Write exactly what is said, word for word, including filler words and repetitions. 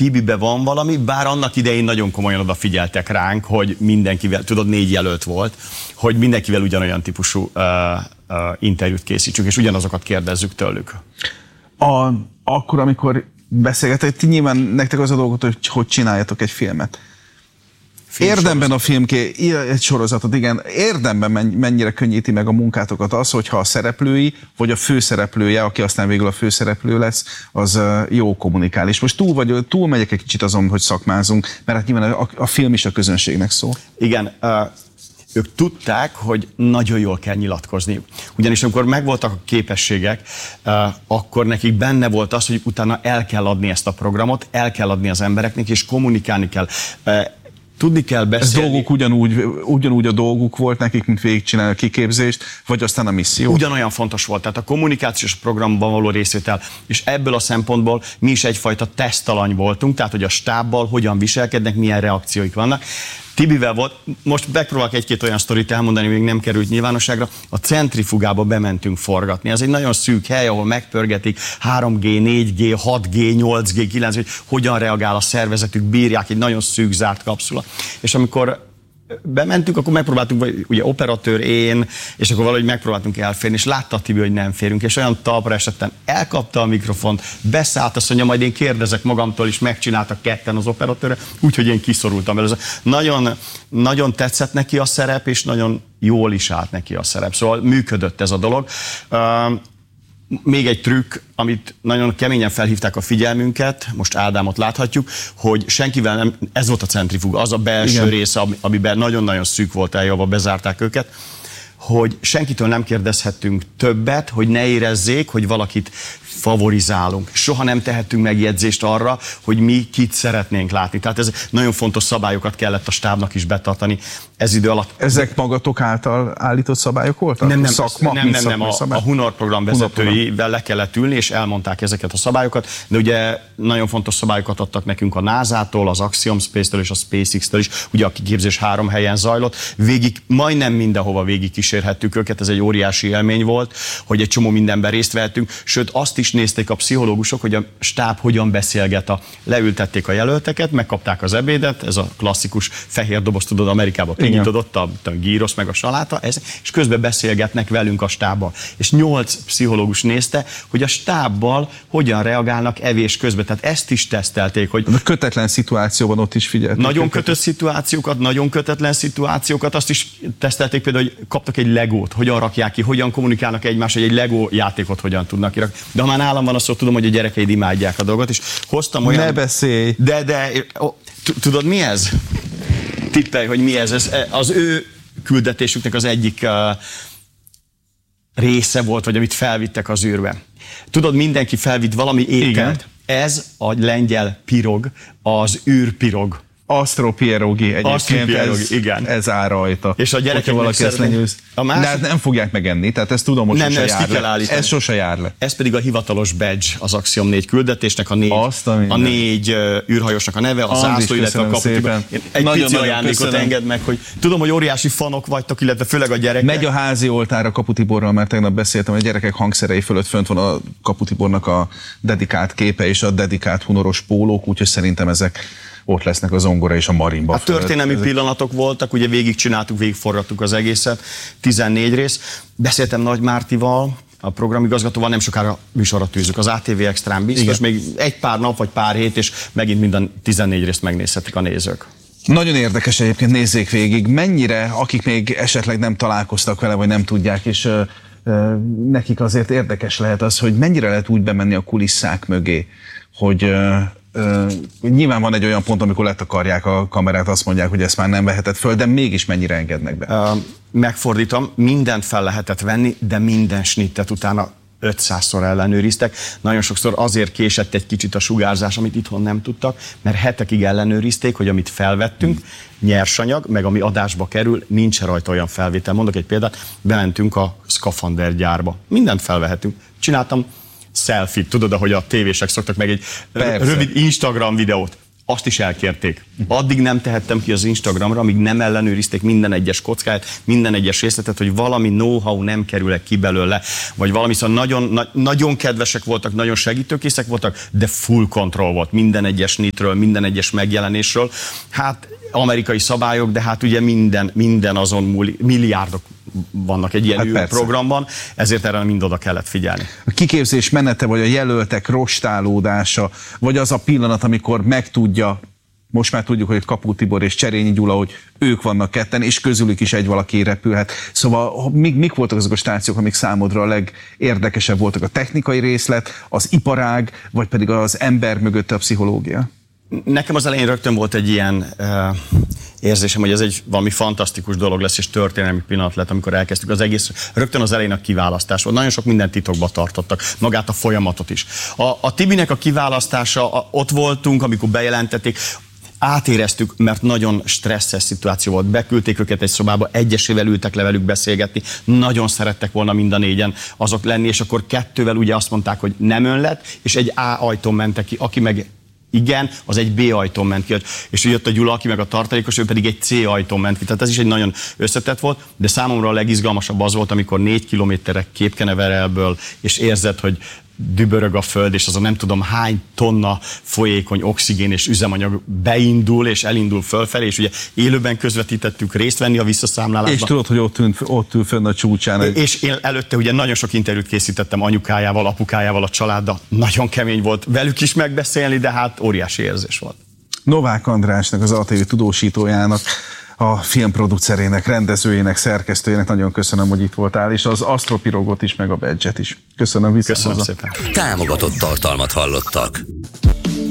Tibibe van valami, bár annak idején nagyon komolyan odafigyeltek ránk, hogy mindenkivel, tudod, négy jelölt volt, hogy mindenkivel ugyanolyan típusú uh, uh, interjút készítsünk, és ugyanazokat kérdezzük tőlük. A, akkor, amikor beszélgetek, ti nyilván nektek az a dolgot, hogy hogy csináljatok egy filmet. Film érdemben sorozat. A filmké, egy sorozatot, igen, érdemben mennyire könnyíti meg a munkátokat az, hogyha a szereplői, vagy a főszereplője, aki aztán végül a főszereplő lesz, az jó kommunikál. És most túl, vagy, túl megyek egy kicsit azon, hogy szakmázunk, mert hát nyilván a, a film is a közönségnek szól. Igen, uh, ők tudták, hogy nagyon jól kell nyilatkozniuk. Ugyanis amikor megvoltak a képességek, uh, akkor nekik benne volt az, hogy utána el kell adni ezt a programot, el kell adni az embereknek, és kommunikálni kell. Uh, Tudni kell beszélni. Ez dolguk ugyanúgy, ugyanúgy a dolguk volt nekik, mint végigcsinálni a kiképzést, vagy aztán a misszió? Ugyanolyan fontos volt, tehát a kommunikációs programban való részvétel, és ebből a szempontból mi is egyfajta tesztalany voltunk, tehát hogy a stábbal hogyan viselkednek, milyen reakcióik vannak. Tibivel volt, most megpróbálok egy-két olyan sztorit elmondani, még nem került nyilvánosságra, a centrifugába bementünk forgatni. Ez egy nagyon szűk hely, ahol megpörgetik három G, négy G, hat G, nyolc G, kilenc G, hogy hogyan reagál a szervezetük, bírják, egy nagyon szűk zárt kapszula. És amikor bementünk, akkor megpróbáltunk, ugye operatőr, én, és akkor valahogy megpróbáltunk elférni, és látta a Tibi, hogy nem férünk, és olyan talpra esettem, elkapta a mikrofont, beszállt, azt mondja, majd én kérdezek magamtól, és megcsináltak ketten az operatőrre, úgyhogy én kiszorultam belőle. Nagyon, nagyon tetszett neki a szerep, és nagyon jól is állt neki a szerep, szóval működött ez a dolog. Még egy trükk, amit nagyon keményen felhívták a figyelmünket, most Ádámot láthatjuk, hogy senkivel nem, ez volt a centrifuga, az a belső Igen. része, amiben nagyon-nagyon szűk volt eljava, bezárták őket, hogy senkitől nem kérdezhettünk többet, hogy ne érezzék, hogy valakit favorizálunk. Soha nem tehetünk megjegyzést arra, hogy mi kit szeretnénk látni. Tehát ez nagyon fontos szabályokat kellett a stábnak is betartani ez idő alatt. Ezek magatok által állított szabályok voltak? Nem, nem, szakma, nem, nem, nem. A, a Hunor program vezetőivel le kellett ülni, és elmondták ezeket a szabályokat, de ugye nagyon fontos szabályokat adtak nekünk a násától, az Axiom Space-től és a SpaceX-től is, ugye a kiképzés három helyen zajlott. Végig, majdnem mindenhova végig kísérhettük őket, ez egy óriási élmény volt, hogy egy csomó mindenben részt vettünk, sőt azt is nézték a pszichológusok, hogy a stáb hogyan beszélget. A, leültették a jelölteket, megkapták az ebédet, ez a klasszikus fehér doboz, tudod, Amerikában kinyitod ott a, a gyrosz meg a saláta, ez, és közben beszélgetnek velünk a stábbal. És nyolc pszichológus nézte, hogy a stábbal hogyan reagálnak evés közben. Tehát ezt is tesztelték, hogy... A kötetlen szituációban ott is figyelték. Nagyon kötött szituációkat, nagyon kötetlen szituációkat, azt is tesztelték például, hogy kaptak egy legót, hogyan rakják ki, hogyan kommunikálnak egymás, hogy egy legó játékot hogyan tudnak kirakni. De ha már nálam van, azt szó, tudom, hogy a gyerekeid imádják a dolgot, és hoztam olyan... Ne beszélj! De, de, tudod mi ez? Tippelj, hogy mi ez? Ez az ő küldetésüknek az egyik uh, része volt, vagy amit felvittek az űrbe. Tudod, mindenki felvitt valami ételt. Igen. Ez a lengyel pirog, az űrpirog. Astropierogi egyébként, ez, igen. ez áll rajta. És a gyerekek valaki ezt lenyőz. Másik... De hát nem fogják megenni, tehát ezt tudom, hogy nem, sose nem, jár le. Ez sose jár le. Ez pedig a hivatalos badge az Axiom négy küldetésnek, a négy, a, a négy uh, űrhajósnak a neve, a zászló, illetve a kaputiban. Egy nagyon, pici ajándékot engedd meg, hogy tudom, hogy óriási fanok vagytok, illetve főleg a gyerekek. Megy a házi oltár a Kaputiborral, mert tegnap beszéltem, hogy a gyerekek hangszerei fölött fönt van a Kaputibornak a dedikált képe és a dedikált hunoros pólók, úgyhogy szerintem ezek ott lesznek a zongora és a marimba. A történelmi ezek... pillanatok voltak, ugye végigcsináltuk, végigforgattuk az egészet, tizennégy rész. Beszéltem Nagy Mártival, a programigazgatóval, nem sokára műsorra tűzünk. Az á té vé Extrán biztos, igen. Még egy pár nap vagy pár hét, és megint minden tizennégy részt megnézhetik a nézők. Nagyon érdekes egyébként, nézzék végig. Mennyire, akik még esetleg nem találkoztak vele, vagy nem tudják, és uh, uh, nekik azért érdekes lehet az, hogy mennyire lehet úgy bemenni a kulisszák mögé, hogy uh, Uh, nyilván van egy olyan pont, amikor letakarják a kamerát, azt mondják, hogy ezt már nem vehetett föl, de mégis mennyire engednek be? Uh, megfordítom, mindent fel lehetett venni, de minden snittet utána ötszázszor ellenőriztek. Nagyon sokszor azért késett egy kicsit a sugárzás, amit itthon nem tudtak, mert hetekig ellenőrizték, hogy amit felvettünk, nyersanyag, meg ami adásba kerül, nincs rajta olyan felvétel. Mondok egy példát, bementünk a szkafander gyárba. Mindent felvehetünk. Csináltam selfie, tudod, ahogy a tévések szoktak, meg egy Persze. rövid Instagram videót. azt is elkérték. Addig nem tehettem ki az Instagramra, amíg nem ellenőrizték minden egyes kockát, minden egyes részletet, hogy valami know-how nem kerül ki belőle, vagy valami, szóval nagyon, na, nagyon kedvesek voltak, nagyon segítőkészek voltak, de full control volt minden egyes nitről, minden egyes megjelenésről. Hát amerikai szabályok, de hát ugye minden, minden azon múli, milliárdok vannak egy ilyen hát űrprogramban, ezért erre mind oda kellett figyelni. A kiképzés menete, vagy a jelöltek rostálódása, vagy az a pillanat, amikor megtudja, most már tudjuk, hogy Kapó Tibor és Cserényi Gyula, hogy ők vannak ketten, és közülük is egy valaki repülhet. Szóval mik, mik voltak azok a stációk, amik számodra a legérdekesebb voltak? A technikai részlet, az iparág, vagy pedig az ember mögött a pszichológia? Nekem az elején rögtön volt egy ilyen uh, érzésem, hogy ez egy valami fantasztikus dolog lesz, és történelmi pillanat lett, amikor elkezdtük az egész. Rögtön az elején a kiválasztás volt. Nagyon sok mindent titokba tartottak, magát a folyamatot is. A, a Tibinek a kiválasztása, a, ott voltunk, amikor bejelentették, átéreztük, mert nagyon stresszes szituáció volt. Beküldték őket egy szobába, egyesével ültek le velük beszélgetni, nagyon szerettek volna mind a négyen azok lenni, és akkor kettővel ugye azt mondták, hogy nem ön lett, és egy A ajtón mentek ki, aki meg igen, az egy B ajtón ment ki, és jött a Gyula, aki meg a tartalékos, ő pedig egy C ajtón ment ki. Tehát ez is egy nagyon összetett volt, de számomra a legizgalmasabb az volt, amikor négy kilométerek Képkeneverelből, és érzed, hogy dübörög a föld, és az a nem tudom hány tonna folyékony oxigén és üzemanyag beindul, és elindul fölfelé, és ugye élőben közvetítettük részt venni a visszaszámlálásban. És tudod, hogy ott, ült, ott ül fönn a csúcsán. Egy... És én előtte ugye nagyon sok interjút készítettem anyukájával, apukájával, a családdal. Nagyon kemény volt velük is megbeszélni, de hát óriási érzés volt. Novák Andrásnak, az á té vé tudósítójának, a filmproducerének, rendezőjének, szerkesztőjének nagyon köszönöm, hogy itt voltál, és az Astropirogot is, meg a badge-et is. Köszönöm vissza. Köszönöm szépen. Támogatott tartalmat hallottak.